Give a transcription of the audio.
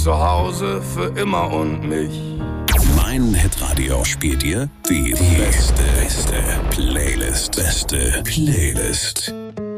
Zu Hause für immer und mich. Mein Hitradio spielt dir die beste Playlist.